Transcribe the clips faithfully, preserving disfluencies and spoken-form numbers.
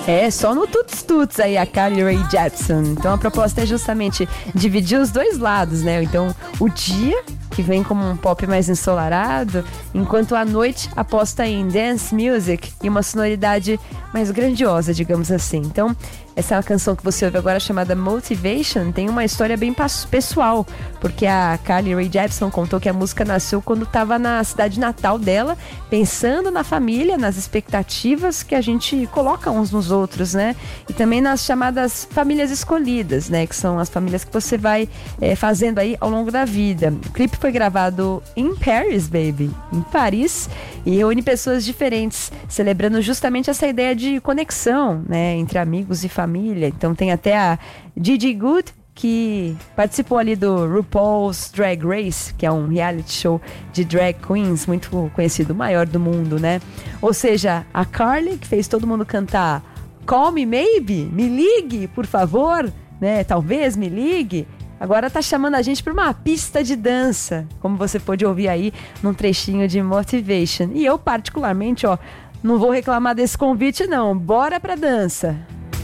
É, só no Tuts Tuts aí, a Carly Rae Jepsen. Então a proposta é justamente dividir os dois lados, né? Então o dia, que vem como um pop mais ensolarado, enquanto a noite aposta em dance music e uma sonoridade mais grandiosa, digamos assim. Então, essa é uma canção que você ouve agora chamada Motivation, tem uma história bem pessoal, porque a Carly Rae Jepsen contou que a música nasceu quando estava na cidade natal dela, pensando na família, nas expectativas que a gente coloca uns nos outros, né? E também nas chamadas famílias escolhidas, né? Que são as famílias que você vai é, fazendo aí ao longo da vida. O clipe foi gravado em Paris, baby, em Paris, e reúne pessoas diferentes, celebrando justamente essa ideia de conexão, né? Entre amigos e família. Então tem até a Gigi Good, que participou ali do RuPaul's Drag Race, que é um reality show de drag queens muito conhecido, o maior do mundo, né? Ou seja, a Carly, que fez todo mundo cantar Call Me Maybe, me ligue, por favor, né? Talvez me ligue. Agora tá chamando a gente para uma pista de dança, como você pôde ouvir aí num trechinho de Motivation. E eu, particularmente, ó, não vou reclamar desse convite, não. Bora pra dança!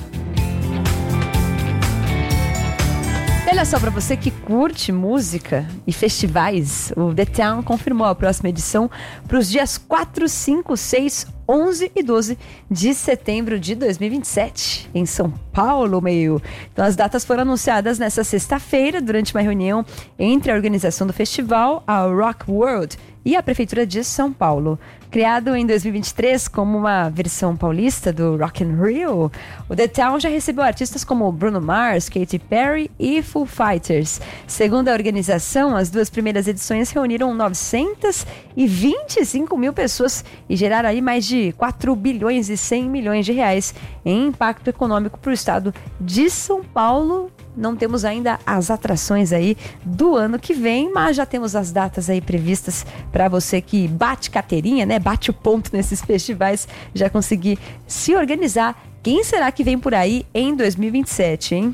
Olha só, para você que curte música e festivais, o The Town confirmou a próxima edição para os dias quatro, cinco, seis, onze e doze de setembro de dois mil e vinte e sete, em São Paulo, meio. Então as datas foram anunciadas nessa sexta-feira, durante uma reunião entre a organização do festival, a Rock World, e a Prefeitura de São Paulo. Criado em dois mil e vinte e três como uma versão paulista do Rock in Rio, o The Town já recebeu artistas como Bruno Mars, Katy Perry e Foo Fighters. Segundo a organização, as duas primeiras edições reuniram novecentos e vinte e cinco mil pessoas e geraram aí mais de quatro bilhões e cem milhões de reais em impacto econômico para o estado de São Paulo. Não temos ainda as atrações aí do ano que vem, mas já temos as datas aí previstas para você que bate carteirinha, né? Bate o ponto nesses festivais, já conseguir se organizar. Quem será que vem por aí em dois mil e vinte e sete, hein?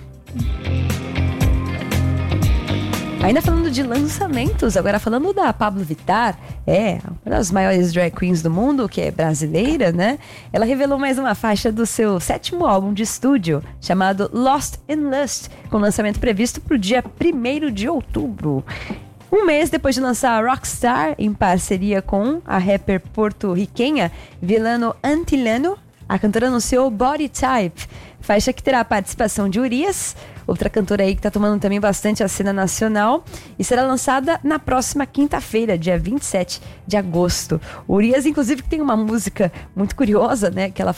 Ainda falando de lançamentos, agora falando da Pabllo Vittar, é uma das maiores drag queens do mundo, que é brasileira, né? Ela revelou mais uma faixa do seu sétimo álbum de estúdio, chamado Lost in Lust, com lançamento previsto para o dia primeiro de outubro. Um mês depois de lançar Rockstar, em parceria com a rapper porto-riquenha Vilano Antillano, a cantora anunciou Body Type, faixa que terá a participação de Urias, outra cantora aí que tá tomando também bastante a cena nacional, e será lançada na próxima quinta-feira, dia vinte e sete de agosto. O Urias, inclusive, que tem uma música muito curiosa, né, que ela